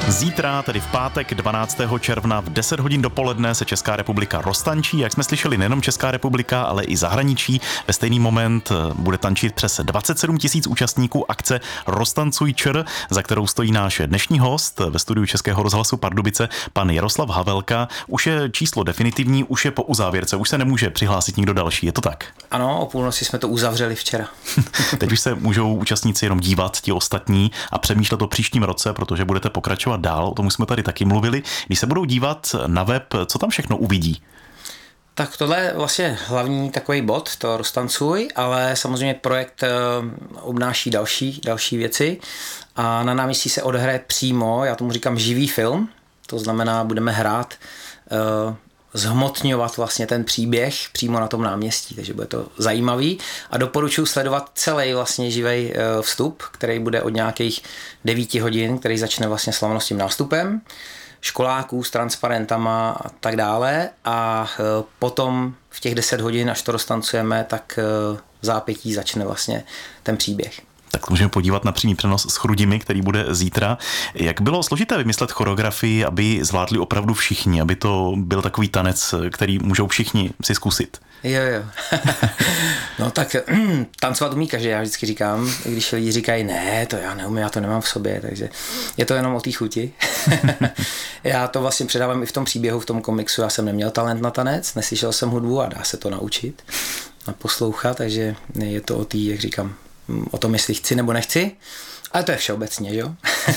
Zítra, tedy v pátek 12. června v 10 hodin dopoledne se Česká republika roztančí. Jak jsme slyšeli, nejenom Česká republika, ale i zahraničí. Ve stejný moment bude tančit přes 27 000 účastníků akce Roztancuj ČR, za kterou stojí náš dnešní host ve studiu Českého rozhlasu Pardubice, pan Jaroslav Havelka. Už je číslo definitivní, už je po uzávěrce, už se nemůže přihlásit nikdo další, je to tak? Ano, o půlnoci jsme to uzavřeli včera. Teď už se můžou účastníci jenom dívat, ti ostatní, a přemýšlet o příštím roce, protože budete pokračovat dál, o tom jsme tady taky mluvili. Když se budou dívat na web, co tam všechno uvidí? Tak tohle je vlastně hlavní takový bod, to Roztancuj, ale samozřejmě projekt obnáší další věci a na náměstí se odehraje přímo, já tomu říkám živý film, to znamená, budeme hrát, zhmotňovat vlastně ten příběh přímo na tom náměstí, takže bude to zajímavý a doporučuji sledovat celý vlastně živý vstup, který bude od nějakých 9 hodin, který začne vlastně slavnostním nástupem školáků s transparentama a tak dále a potom v těch 10 hodin, až to roztancujeme, tak v zápětí začne vlastně ten příběh. Tak můžeme podívat na přímý přenos s Chrudimi, který bude zítra. Jak bylo složité vymyslet choreografii, aby zvládli opravdu všichni, aby to byl takový tanec, který můžou všichni si zkusit? Jo. No tak tancovat umí každý, já vždycky říkám, když lidi říkají, ne, to já neumím, já to nemám v sobě, takže je to jenom o té chuti. Já to vlastně předávám i v tom příběhu, v tom komiksu, já jsem neměl talent na tanec, neslyšel jsem hudbu a dá se to naučit a poslouchat, takže je to o té, jak říkám, o tom, jestli chci nebo nechci, ale to je všeobecně, jo.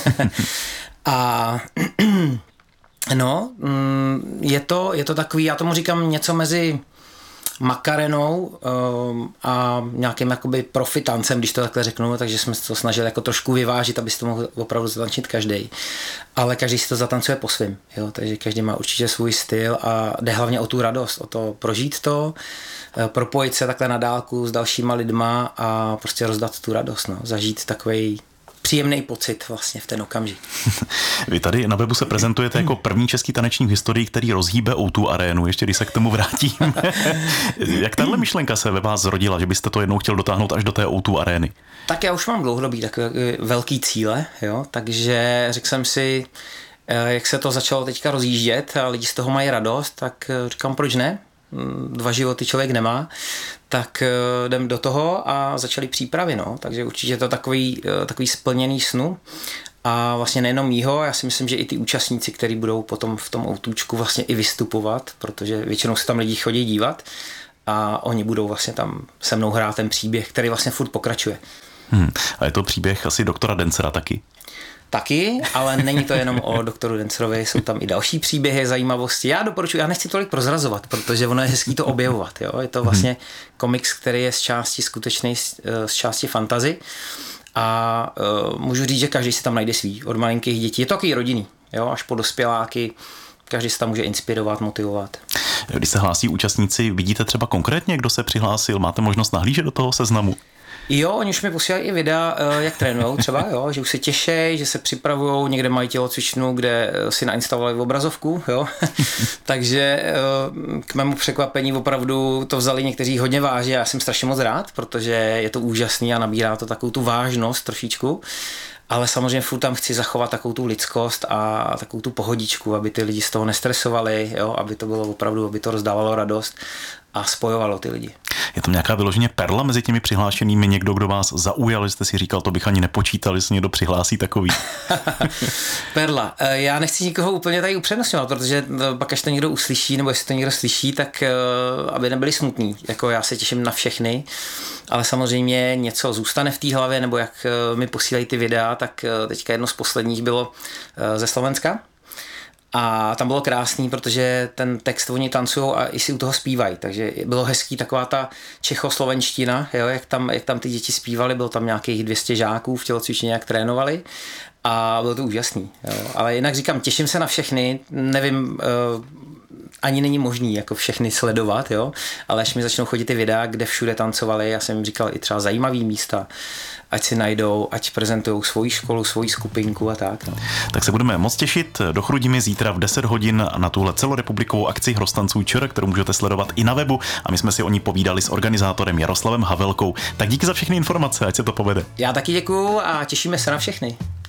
A no, je to takový, já tomu říkám něco mezi makarenou a nějakým jakoby profitancem, když to takhle řeknu, takže jsme se to snažili jako trošku vyvážit, aby si to mohl opravdu zatančit každý. Ale každý si to zatancuje po svým, jo, takže každý má určitě svůj styl a jde hlavně o tu radost, o to prožít to, propojit se takhle na dálku s dalšíma lidma a prostě rozdat tu radost, no, zažít takovej příjemný pocit vlastně v ten okamžik. Vy tady na webu se prezentujete jako první český tanečník v historii, který rozhýbe O2 arénu, ještě když se k tomu vrátím. Jak tahle myšlenka se ve vás zrodila, že byste to jednou chtěl dotáhnout až do té O2 arény? Tak já už mám dlouhodobý takové velký cíle, jo, takže řekl jsem si, jak se to začalo teďka rozjíždět a lidi z toho mají radost, tak říkám, proč ne? 2 životy člověk nemá, tak jdem do toho a začaly přípravy, no. Takže určitě to takový splněný snu a vlastně nejenom mýho, já si myslím, že i ty účastníci, kteří budou potom v tom autůčku vlastně i vystupovat, protože většinou se tam lidi chodí dívat a oni budou vlastně tam se mnou hrát ten příběh, který vlastně furt pokračuje. A je to příběh asi doktora Dencera taky? Taky, ale není to jenom o doktoru Dencerovi, jsou tam i další příběhy, zajímavosti. Já doporučuji, já nechci tolik prozrazovat, protože ono je hezký to objevovat. Jo? Je to vlastně komiks, který je z části skutečný, z části fantasy a můžu říct, že každý si tam najde svý, od malinkých dětí. Je to takový rodinný, jo? Až po dospěláky, každý se tam může inspirovat, motivovat. Když se hlásí účastníci, vidíte třeba konkrétně, kdo se přihlásil? Máte možnost nahlížet do toho seznamu? Jo, oni už mi posílají i videa, jak trénujou třeba, jo, že už se těší, že se připravujou, někde mají tělocvičnu, kde si nainstalovali obrazovku, jo. Takže k mému překvapení opravdu to vzali někteří hodně vážně, já jsem strašně moc rád, protože je to úžasný a nabírá to takovou tu vážnost trošičku, ale samozřejmě furt tam chci zachovat takovou tu lidskost a takovou tu pohodičku, aby ty lidi z toho nestresovali, jo, aby to bylo opravdu, aby to rozdávalo radost a spojovalo ty lidi. Je tam nějaká vyloženě perla mezi těmi přihlášenými, někdo, kdo vás zaujal, že jste si říkal, to bych ani nepočítal, že se někdo přihlásí takový? Perla. Já nechci nikoho úplně tady upřednostňovat, protože pak, až to někdo uslyší, nebo jestli to někdo slyší, tak aby nebyli smutní. Jako já se těším na všechny, ale samozřejmě něco zůstane v té hlavě, nebo jak mi posílají ty videa, tak teďka jedno z posledních bylo ze Slovenska. A tam bylo krásný, protože ten text oni tancujou a i si u toho zpívají, takže bylo hezký taková ta čechoslovenština, jo, jak tam ty děti zpívali, bylo tam nějakých 200 žáků v tělocvičně, jak trénovali a bylo to úžasný, jo. Ale jinak říkám, těším se na všechny, nevím, ani není možný jako všechny sledovat, jo, ale až mi začnou chodit ty videa, kde všude tancovali, já jsem jim říkal i třeba zajímavý místa, ať si najdou, ať prezentují svoji školu, svoji skupinku a tak. No. Tak se budeme moc těšit do Chrudimi zítra v 10 hodin na tuhle celorepublikovou akci Roztancuj ČR, kterou můžete sledovat i na webu a my jsme si o ní povídali s organizátorem Jaroslavem Havelkou. Tak díky za všechny informace, ať se to povede. Já taky děkuju a těšíme se na všechny.